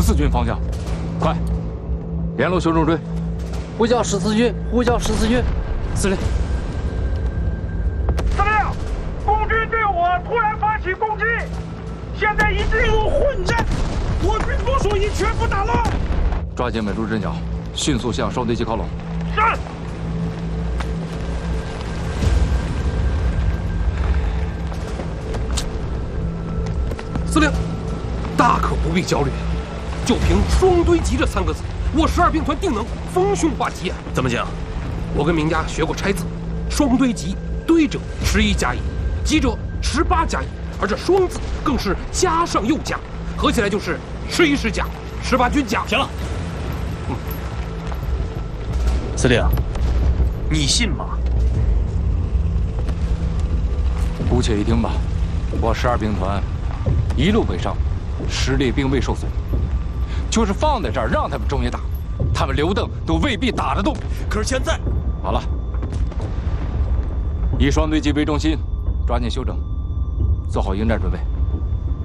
14军方向，快，联络修正队。 呼叫14军，呼叫14军。 司令， 司令，共军对我突然发起攻击，现在已进入混战，我军部署已全部打乱。 抓紧稳住阵脚，迅速向双堆集靠拢。 是。 司令，大可不必焦虑，就凭双堆集这3个字，我12兵团定能逢凶化吉啊！怎么讲？我跟名家学过拆字，双堆集，堆者11+1，集者18+1，而这双字更是加上又加，合起来就是11师甲，18军甲。 行了，司令，你信吗？ 姑且一听吧。我12兵团一路北上，实力并未受损，就是放在这儿让他们中野打，他们刘邓都未必打得动。 可是现在， 好了，以双堆集为中心，抓紧休整，做好迎战准备。